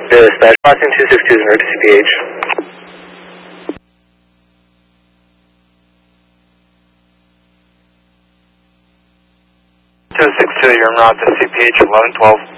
Dispatch, Boston 262 is en route to CPH. 262, you're en route to CPH 1112.